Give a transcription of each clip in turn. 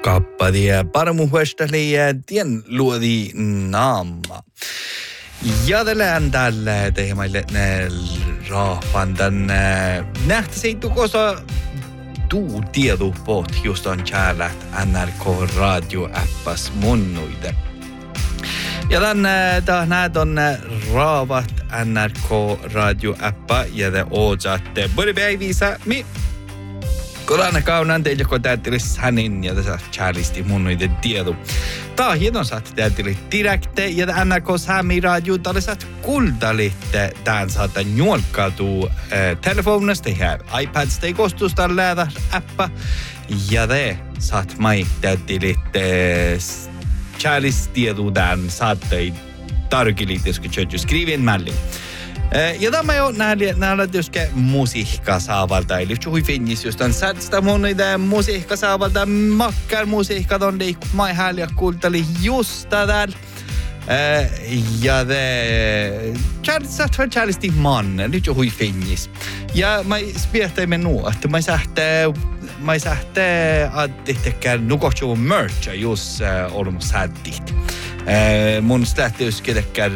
Kappadia parmuhuestaliä tien luodi naama. Ja tällä teemaille rahvandan nähtäisiin tukossa tuu tiedu pot just on kärlät NRK radio-appas munnuide. Ja näet on raavat NRK radio-appa ja te ootsaatte både päivissä Kodana kaunan teille kun täyttelis hänin ja tässä chalisti munnuiden tiedu. Tää hienon saat täyttelis direkte ja NRK Sami radio tälle saat kuldalitte tämän saata juolkautuu telefonista ja iPadista ei kostusta lähdä appa ja te saat mai täyttelitte chalisti tämän saattei tarkiliitis kun tjötty skrivin mälli. Ja tämä jo näillä tietysti musiikka saavalta. Eli juuri finnis just on sätstä monita musiikka saavalta. Makkar musiikka on liikku. Mä häliä kuulteli just täällä. Ja te chalisti man. Eli juuri finnis. Ja mä spiehtaimme nuo, että mä sähte adittekään nukotju mercha just olum säddit. Mun slähtius kedekkär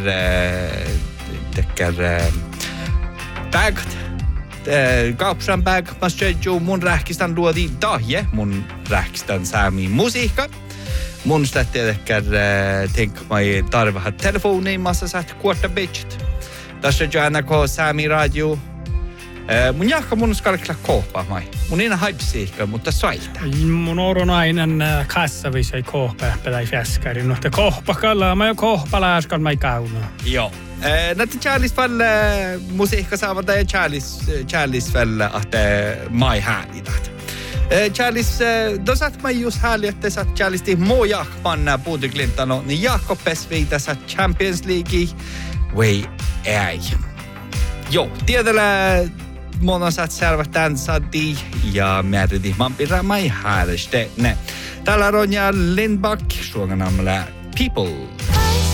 pägät. Kaupsan päg, mä södju mun rähkistän luodi dahje, mun rähkistän saami musiikka. Mun stätteekär tänk mai tarvaha telefoniin massa saat kuorta bitchet. Tässä NRK Sami radio. Mun jahka mun skalkla kohpa mai. Mun ina haipsiikka, mutta sailta. Mun oron ainen kassavis ei kohpa pelai fäskari. No te kohpakalla, mä jo kohpalääskal mai kauna. Joo. Näitä Charlies väl musiikka saavat ja Charlies väl att mai härligt. Charlies då satt man just härligt att satt Charlies till Mojakman Bodø Glimt niin Jakob Pesvita satt Champions League way ei. Jo, tiedellä mona satt servat dansadi ja märdi man pirra mai härligt. Ne. Täällä Ronja Lindback suonganamla People.